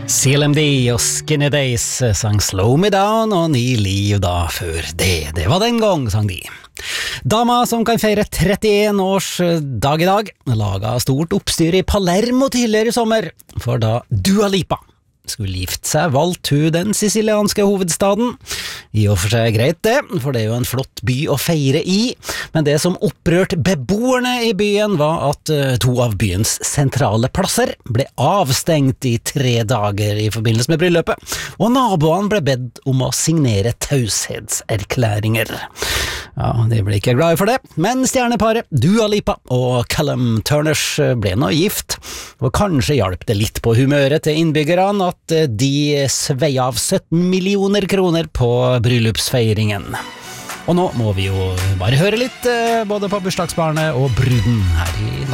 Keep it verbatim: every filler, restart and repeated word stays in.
C L M D og Skinny Days sang Slow Me Down, og Ny Liv da før det. Det var den gang, sang de. Dama som kan feire trettien års dag i dag, laget stort oppstyr i Palermo tidligere i sommer, for da Dua Lipa skulle gifte seg, valgte hun den sicilianske hovedstaden. I og for seg greit det, for det er jo en flott by å feire i, men det som opprørte beboerne i byen var at to av byens sentrale plasser ble avstengt i tre dager i forbindelse med bryllupet, og naboene ble bedt om å signere taushetserklæringer. Ja, de ble ikke glade for det, men stjerneparet Dua Lipa og Callum Turners ble nå gift, og kanskje hjalp det litt på humøret til innbyggerne at de svei av sytten millioner kroner på bryllupsfeiringen. Og nå må vi jo bare høre litt både på bursdagsbarnet og bruden her i